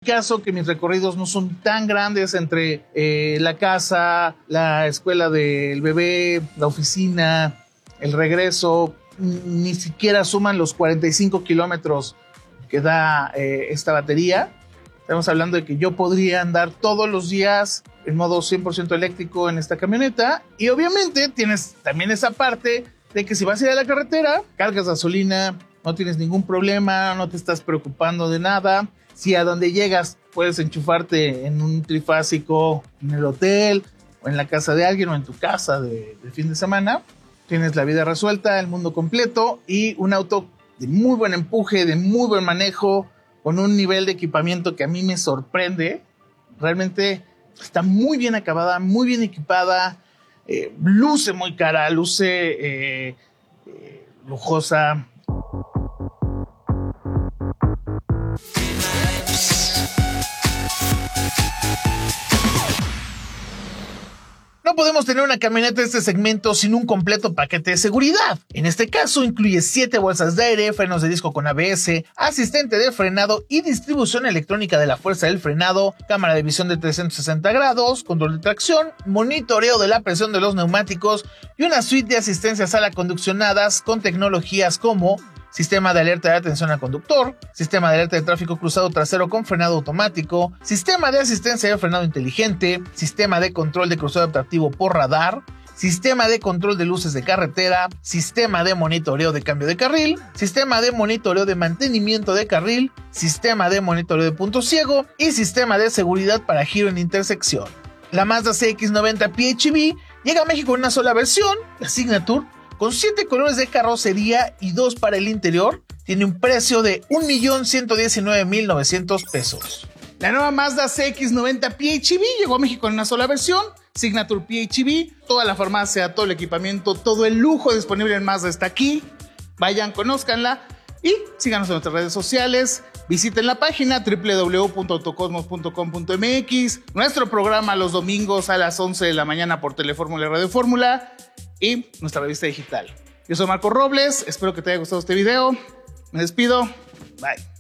caso, que mis recorridos no son tan grandes entre la casa, la escuela del bebé, la oficina, el regreso, ni siquiera suman los 45 kilómetros que da esta batería. Estamos hablando de que yo podría andar todos los días en modo 100% eléctrico en esta camioneta. Y obviamente tienes también esa parte de que si vas a ir a la carretera, cargas gasolina, no tienes ningún problema, no te estás preocupando de nada. Si a donde llegas puedes enchufarte en un trifásico en el hotel o en la casa de alguien o en tu casa de fin de semana, tienes la vida resuelta, el mundo completo y un auto de muy buen empuje, de muy buen manejo, con un nivel de equipamiento que a mí me sorprende. Realmente está muy bien acabada, muy bien equipada, luce muy cara, luce lujosa. No podemos tener una camioneta de este segmento sin un completo paquete de seguridad. En este caso incluye 7 bolsas de aire, frenos de disco con ABS, asistente de frenado y distribución electrónica de la fuerza del frenado, cámara de visión de 360 grados, control de tracción, monitoreo de la presión de los neumáticos y una suite de asistencias a la conduccionadas con tecnologías como sistema de alerta de atención al conductor, sistema de alerta de tráfico cruzado trasero con frenado automático, sistema de asistencia de frenado inteligente, sistema de control de cruzado adaptativo por radar, sistema de control de luces de carretera, sistema de monitoreo de cambio de carril, sistema de monitoreo de mantenimiento de carril, sistema de monitoreo de punto ciego y sistema de seguridad para giro en intersección. La Mazda CX-90 PHEV llega a México en una sola versión, la Signature, con 7 colores de carrocería y 2 para el interior. Tiene un precio de $1,119,900. La nueva Mazda CX-90 PHEV llegó a México en una sola versión, Signature PHEV. Toda la farmacia, todo el equipamiento, todo el lujo disponible en Mazda está aquí. Vayan, conózcanla y síganos en nuestras redes sociales. Visiten la página www.autocosmos.com.mx. Nuestro programa los domingos a las 11 de la mañana por Telefórmula y Radio Fórmula. Y nuestra revista digital. Yo soy Marco Robles, espero que te haya gustado este video. Me despido. Bye.